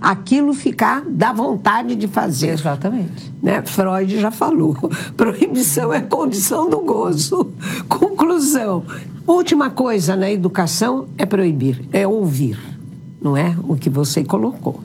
aquilo ficar da vontade de fazer. Exatamente. Né? Freud já falou, proibição é condição do gozo. Conclusão, última coisa na educação é proibir, é ouvir, não é o que você colocou.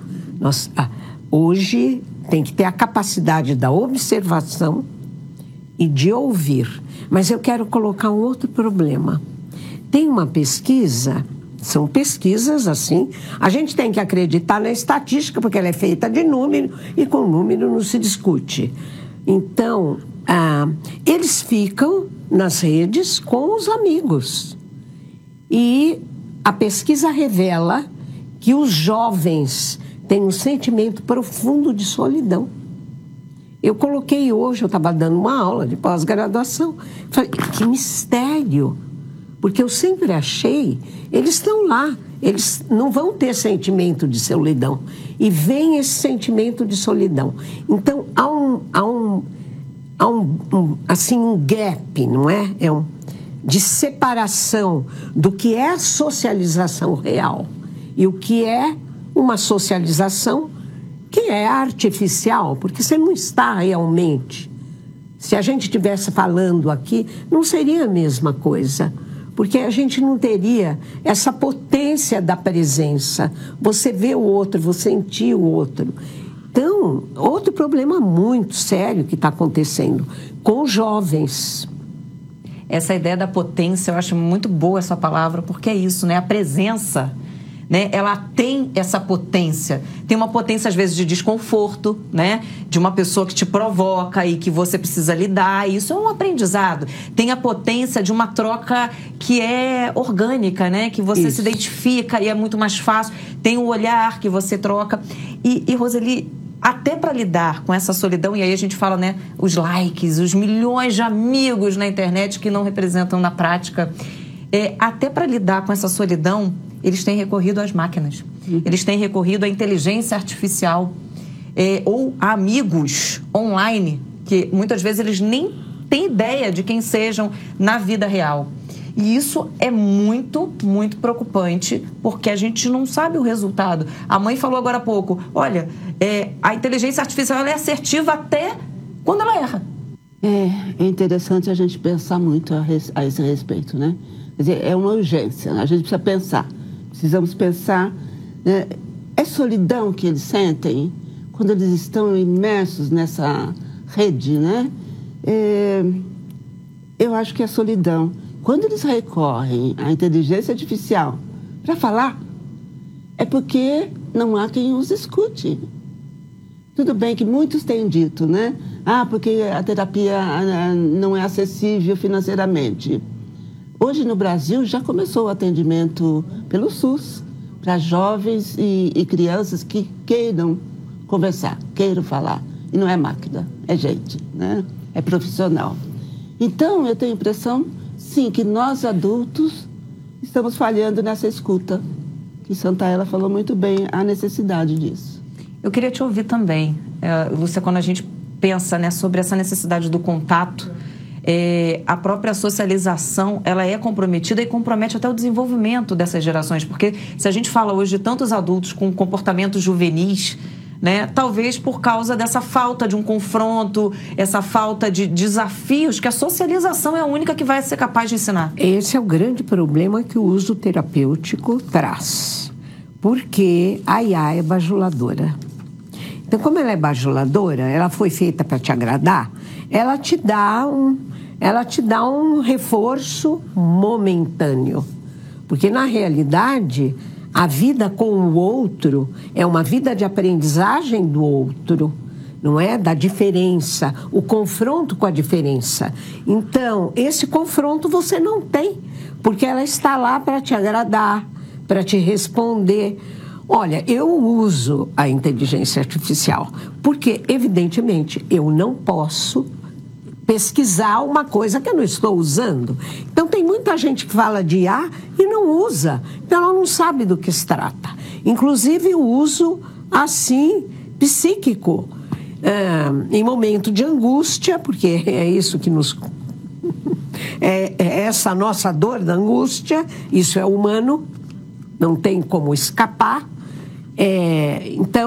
Hoje tem que ter a capacidade da observação e de ouvir. Mas eu quero colocar um outro problema. Tem uma pesquisa, são pesquisas assim, a gente tem que acreditar na estatística, porque ela é feita de número, e com número não se discute. Então, eles ficam nas redes com os amigos. E a pesquisa revela que os jovens têm um sentimento profundo de solidão. Eu coloquei hoje, eu estava dando uma aula de pós-graduação, falei, que mistério! Porque eu sempre achei, eles estão lá, eles não vão ter sentimento de solidão. E vem esse sentimento de solidão. Então, há um gap, não é? De separação do que é a socialização real e o que é uma socialização que é artificial, porque você não está realmente. Se a gente estivesse falando aqui, não seria a mesma coisa, porque a gente não teria essa potência da presença. Você vê o outro, você sentir o outro. Então, outro problema muito sério que está acontecendo com jovens. Essa ideia da potência, eu acho muito boa essa palavra, porque é isso, né? A presença, né? Ela tem essa potência. Tem uma potência, às vezes, de desconforto, né? De uma pessoa que te provoca e que você precisa lidar. Isso é um aprendizado. Tem a potência de uma troca que é orgânica, né? Que você se identifica e é muito mais fácil. Tem o olhar que você troca. E Roseli, até para lidar com essa solidão, e aí a gente fala, né? Os likes, os milhões de amigos na internet que não representam na prática. Até para lidar com essa solidão, eles têm recorrido às máquinas. Eles têm recorrido à inteligência artificial ou a amigos online, que muitas vezes eles nem têm ideia de quem sejam na vida real. E isso é muito, muito preocupante, porque a gente não sabe o resultado. A mãe falou agora há pouco, olha, a inteligência artificial ela é assertiva até quando ela erra. É interessante a gente pensar muito a esse respeito, né? Quer dizer, é uma urgência, a gente precisa pensar. Precisamos pensar, né? É solidão que eles sentem quando eles estão imersos nessa rede, né? Eu acho que é solidão. Quando eles recorrem à inteligência artificial para falar, é porque não há quem os escute. Tudo bem que muitos têm dito, né? Porque a terapia não é acessível financeiramente. Hoje no Brasil já começou o atendimento pelo SUS para jovens e crianças que queiram conversar, queiram falar. E não é máquina, é gente, né? É profissional. Então, eu tenho a impressão, sim, que nós adultos estamos falhando nessa escuta. Que Santaella falou muito bem a necessidade disso. Eu queria te ouvir também, Lúcia, quando a gente pensa, né, sobre essa necessidade do contato, a própria socialização, ela é comprometida e compromete até o desenvolvimento dessas gerações, porque se a gente fala hoje de tantos adultos com comportamentos juvenis, né, talvez por causa dessa falta de um confronto, essa falta de desafios, que a socialização é a única que vai ser capaz de ensinar. Esse é o grande problema que o uso terapêutico traz, porque a IA é bajuladora. Então, como ela é bajuladora, ela foi feita para te agradar, ela te dá um reforço momentâneo. Porque, na realidade, a vida com o outro é uma vida de aprendizagem do outro, não é? Da diferença, o confronto com a diferença. Então, esse confronto você não tem, porque ela está lá para te agradar, para te responder. Olha, eu uso a inteligência artificial porque, evidentemente, eu não posso pesquisar uma coisa que eu não estou usando. Então, tem muita gente que fala de IA e não usa. Então, ela não sabe do que se trata. Inclusive, o uso, assim, psíquico, em momento de angústia, porque é isso que nos... é essa nossa dor da angústia, isso é humano, não tem como escapar. Então,